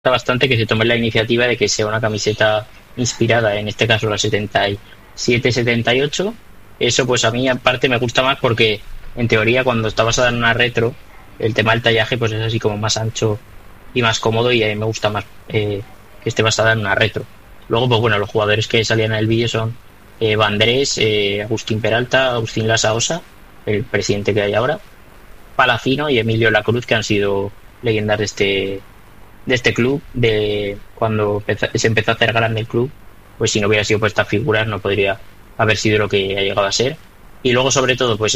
bastante que se tome la iniciativa de que sea una camiseta inspirada, en este caso la 77-78. Eso pues a mí aparte me gusta más porque en teoría cuando está basada en una retro, el tema del tallaje pues es así como más ancho y más cómodo, y a mí me gusta más que esté basada en una retro. Luego pues bueno, los jugadores que salían en el vídeo son Vandrés, Agustín Peralta, Agustín Lasaosa, el presidente que hay ahora, Palacino y Emilio Lacruz, que han sido leyendas de este club. De cuando se empezó a hacer grande el club, pues si no hubiera sido por estas figuras no podría haber sido lo que ha llegado a ser. Y luego sobre todo pues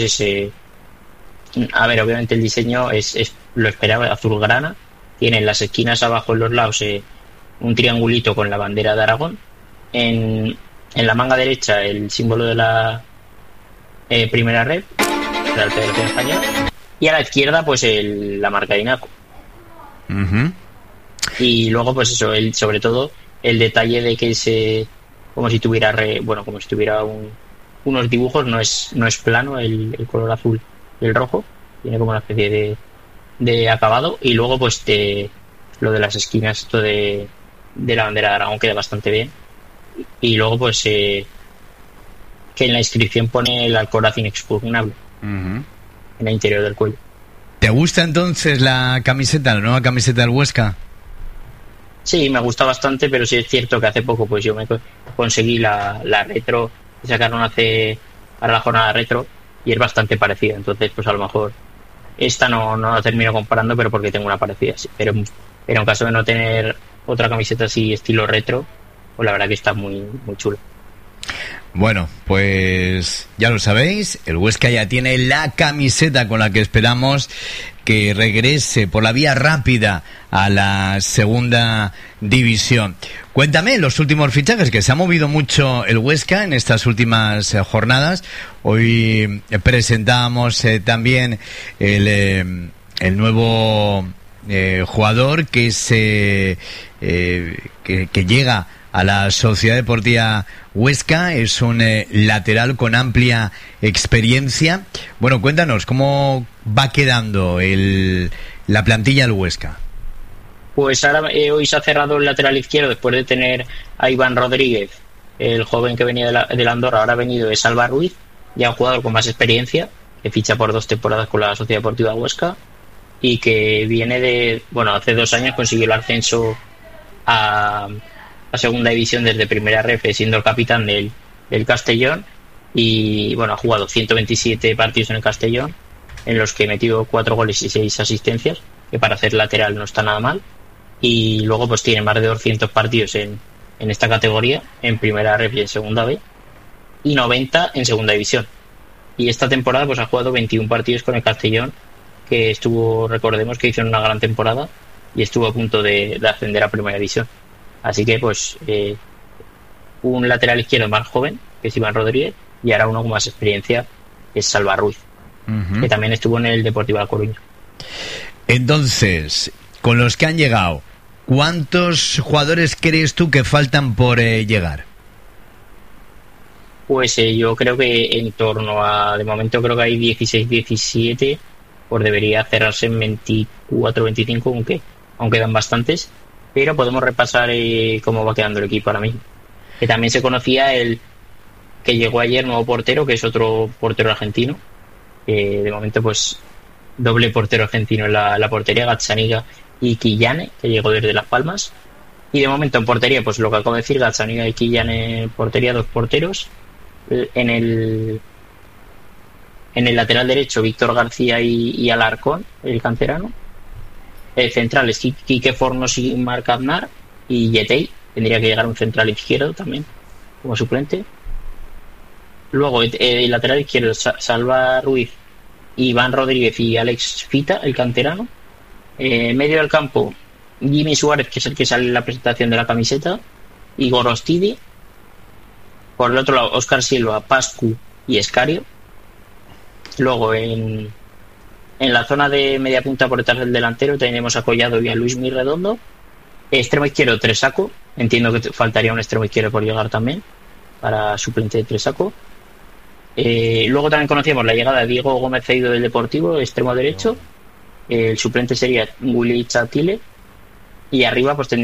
a ver, obviamente el diseño es lo esperaba, azulgrana, tiene en las esquinas abajo, en los lados, un triangulito con la bandera de Aragón, en la manga derecha el símbolo de la primera red de la Federación Española, y a la izquierda pues la marca de Inaco. Uh-huh. Y luego pues eso, sobre todo el detalle de que como si tuviera unos dibujos, no es plano el color azul y el rojo, tiene como una especie de acabado. Y luego pues lo de las esquinas, esto de la bandera de Aragón, queda bastante bien. Y luego pues que en la inscripción pone el Alcoraz inexpugnable, uh-huh, en el interior del cuello. ¿Te gusta entonces la nueva camiseta del Huesca? Sí, me gusta bastante, pero sí es cierto que hace poco pues yo me conseguí la retro que sacaron para la jornada retro, y es bastante parecida. Entonces pues a lo mejor esta no la termino comparando, pero porque tengo una parecida, sí. Pero en caso de no tener otra camiseta así estilo retro, pues la verdad que está muy, muy chulo. Bueno, pues ya lo sabéis, el Huesca ya tiene la camiseta con la que esperamos que regrese por la vía rápida a la segunda división. Cuéntame los últimos fichajes, que se ha movido mucho el Huesca en estas últimas jornadas. Hoy presentábamos también el nuevo jugador que llega a la Sociedad Deportiva Huesca. Es un lateral con amplia experiencia. Bueno, cuéntanos, ¿cómo va quedando la plantilla del Huesca? Pues ahora hoy se ha cerrado el lateral izquierdo después de tener a Iván Rodríguez, el joven que venía de la Andorra. Ahora ha venido de Salva Ruiz, ya un jugador con más experiencia, que ficha por 2 temporadas con la Sociedad Deportiva Huesca, y que viene hace 2 años consiguió el ascenso a segunda división desde primera ref, siendo el capitán del Castellón. Y bueno, ha jugado 127 partidos en el Castellón, en los que metió 4 goles y 6 asistencias, que para hacer lateral no está nada mal. Y luego pues tiene más de 200 partidos en esta categoría, en primera ref y en segunda B, y 90 en segunda división. Y esta temporada pues ha jugado 21 partidos con el Castellón, que recordemos que hizo una gran temporada y estuvo a punto de ascender a primera división. Así que pues un lateral izquierdo más joven, que es Iván Rodríguez, y ahora uno con más experiencia, que es Salva Ruiz, uh-huh, que también estuvo en el Deportivo La Coruña. Entonces, con los que han llegado, ¿cuántos jugadores crees tú que faltan por llegar? Pues yo creo que en torno de momento creo que hay 16, 17, pues debería cerrarse en 24, 25, aunque quedan bastantes. Pero podemos repasar cómo va quedando el equipo ahora mismo. Que también se conocía el que llegó ayer, nuevo portero, que es otro portero argentino. De momento, pues, doble portero argentino en la portería, Gazzaniga y Quillane, que llegó desde Las Palmas. Y de momento en portería, pues lo que acabo de decir, Gazzaniga y Quillane en portería, 2 porteros. En el lateral derecho, Víctor García y Alarcón, el canterano. Centrales, Quique Fornos y Marc Aznar, y Yetey. Tendría que llegar un central izquierdo también como suplente. Luego el lateral izquierdo, Salva Ruiz, Iván Rodríguez y Alex Fita, el canterano. Medio del campo, Jimmy Suárez, que es el que sale en la presentación de la camiseta, y Gorostidi. Por el otro lado, Óscar Silva, Pascu y Escario. Luego en la zona de media punta por detrás del delantero tenemos a Collado y a Luis Mirredondo. Extremo izquierdo, Tresaco. Entiendo que faltaría un extremo izquierdo por llegar también, para suplente de Tresaco. Luego también conocíamos la llegada de Diego Gómez Ceido del Deportivo, extremo derecho. El suplente sería Willy Chatile. y arriba pues tendría